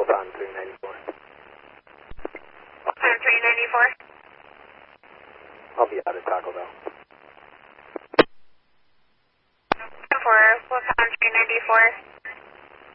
Wilton 394. Wilton 394. I'll be out of Taco Bell. For Wilton 394.